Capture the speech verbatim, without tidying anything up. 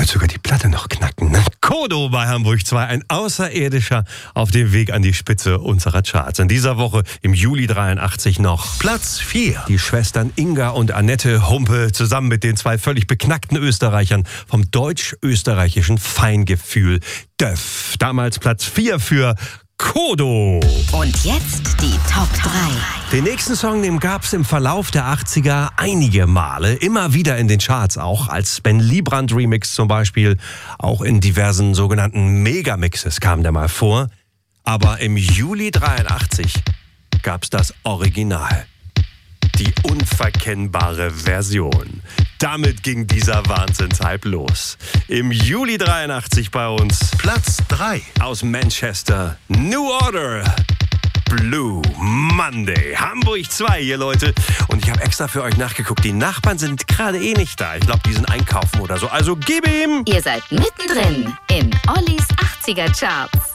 hört sogar die Platte noch knacken. Ne? Kodo bei Hamburg zwei, ein Außerirdischer auf dem Weg an die Spitze unserer Charts. In dieser Woche im Juli dreiundachtzig noch Platz vier. Die Schwestern Inga und Annette Humpe zusammen mit den zwei völlig beknackten Österreichern vom deutsch-österreichischen Feingefühl Döff. Damals Platz vier für Kodo. Und jetzt die Top drei. Den nächsten Song, den gab es im Verlauf der achtziger einige Male, immer wieder in den Charts auch, als Ben Liebrandt Remix zum Beispiel, auch in diversen sogenannten Megamixes kam der mal vor. Aber im Juli dreiundachtzig gab es das Original. Die unverkennbare Version. Damit ging dieser Wahnsinnshype los. Im Juli dreiundachtzig bei uns Platz drei. aus Manchester, New Order, Blue Monday. Hamburg zwei hier, Leute. Und ich habe extra für euch nachgeguckt. Die Nachbarn sind gerade eh nicht da. Ich glaube, die sind einkaufen oder so. Also gib ihm! Ihr seid mittendrin in Ollis achtziger Charts.